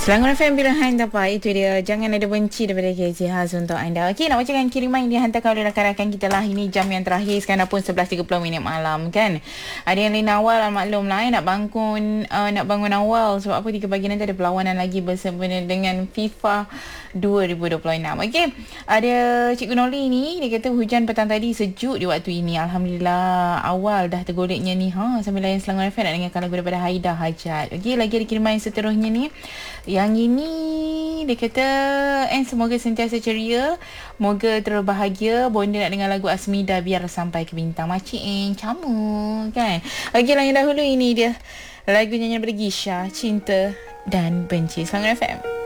Selangor FM pilihan tepat. Itu dia. Jangan ada benci daripada KZ khas untuk anda. Okey, nak bacakan kiriman yang dihantarkan oleh rakan-rakan kita lah. Ini jam yang terakhir. Sekarang dah pun 11.30 minit malam kan. Ada yang lain awal, maklum lah nak bangun awal. Sebab apa 3 pagi nanti ada perlawanan lagi bersama dengan FIFA 2026. Okey, ada Cikgu Noli ni. Dia kata hujan petang tadi sejuk di waktu ini. Alhamdulillah awal dah tergoleknya ni. Sambil layan Selangor FM nak dengarkan lagu daripada Haida Hajat. Okey, lagi ada kiriman yang seterusnya ni. Yang ini dia kata semoga sentiasa ceria, moga terus bahagia. Bonda nak dengar lagu Asmida biar sampai ke bintang. Makcik camu kan. Okey, yang dahulu ini dia lagu nyanyian daripada Gisha, Cinta dan Benci. Selangor FM.